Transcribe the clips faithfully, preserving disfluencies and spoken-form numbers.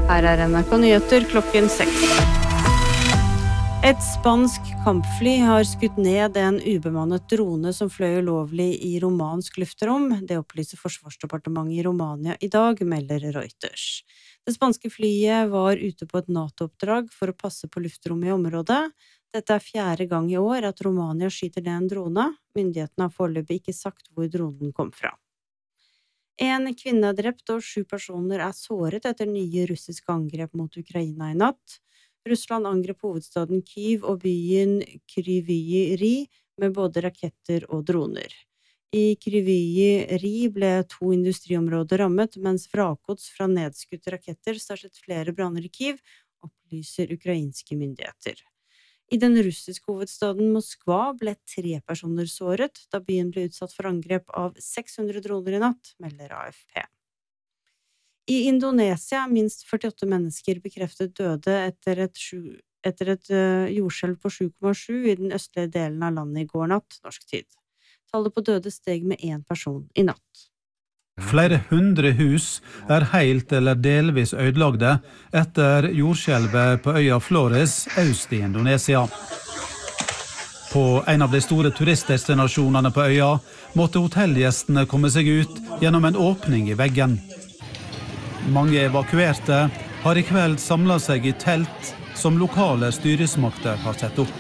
Her er N R K Nyheter klokken seks. Et spansk kampfly har skutt ned en ubemannet drone som fløy ulovlig i romansk luftrom. Det opplyser Forsvarsdepartementet i Romania i dag, melder Reuters. Det spanske flyet var ute på et NATO-oppdrag for å passe på luftrommet i området. Dette er fjerde gang i år at Romania skyter ned en drone. Myndighetene har foreløpig ikke sagt hvor dronen kom fra. En kvinne er drept og sju personer er såret etter nye russiske angrep mot Ukraina i natt. Russland angrep hovedstaden Kyiv og byen Kryvyi Rih med både raketter og droner. I Kryvyi Rih ble to industriområder rammet, mens vrakgods fra nedskutte raketter startet flere branner i Kyiv, opplyser ukrainske myndigheter. I den russiske hovedstaden Moskva ble tre personer såret, da byen ble utsatt for angrep av seks hundre droner i natt, melder A F P. I Indonesia er minst førtiåtte mennesker bekreftet døde etter et, sju, etter et uh, jordskjelv på sju komma sju i den østlige delen av landet i går natt, norsk tid. Tallet på døde steg med én person i natt. Flere hundre hus er helt eller delvis ødelagte etter jordskjelvet på øya Flores, øst i Indonesia. På en av de store turistdestinasjonene på øya måtte hotellgjestene komme seg ut gjennom en åpning i veggen. Mange evakuerte har i kveld samlet seg i telt som lokale styresmakter har sett opp.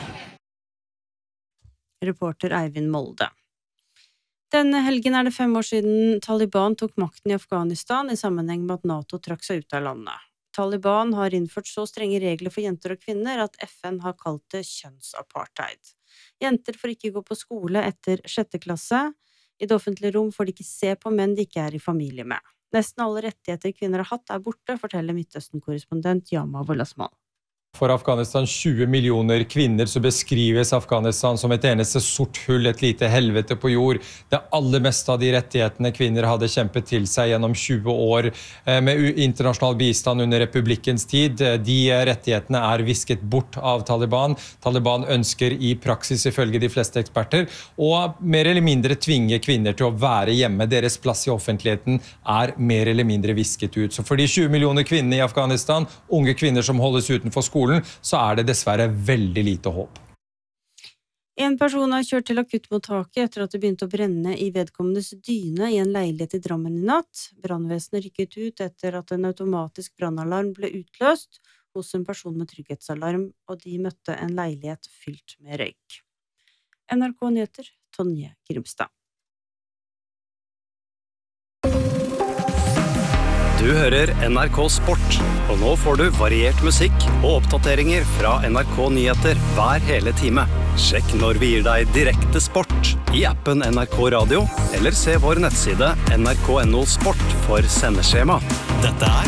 Reporter Eivind Molde. Denne helgen er det fem år siden Taliban tok makten i Afghanistan i sammenheng med at NATO trakk seg ut av landet. Taliban har innført så strenge regler for jenter og kvinner at F N har kalt det kjønnsapartheid. Jenter får ikke gå på skole etter sjette klasse. I det offentlige rom får de ikke se på menn de ikke er i familie med. Nesten alle rettigheter kvinner har hatt er borte, forteller Midtøsten-korrespondent Yama Wolasmal. For Afghanistan tjue millioner kvinner så beskrives Afghanistan som et eneste sort hull, et lite helvete på jord. Det aller meste av de rettighetene kvinner hadde kjempet til seg gjennom tjue år med internasjonal bistand under republikkens tid. De rettighetene er visket bort av Taliban. Taliban ønsker i praksis, ifølge de fleste eksperter, å mer eller mindre tvinge kvinner til å være hjemme. Deres plass i offentligheten er mer eller mindre visket ut. Så for de tjue millioner kvinnene i Afghanistan, unge kvinner som holdes utenfor skolen, så er det dessverre veldig lite håp. En person har kjørt til akuttmottaket etter at det begynte å brenne i vedkommendes dyne i en leilighet i Drammen i natt. Brannvesenet rykket ut etter at en automatisk brannalarm ble utløst hos en person med trygghetsalarm, og de møtte en leilighet fylt med røyk. N R K Nyheter, Tonje Grimstad. Du hører N R K Sport, og nå får du variert musikk og oppdateringer fra N R K Nyheter hver hele time. Sjekk når vi gir deg direkte sport i appen N R K Radio, eller se vår nettside N R K punktum no sport for sendeskjema. Dette er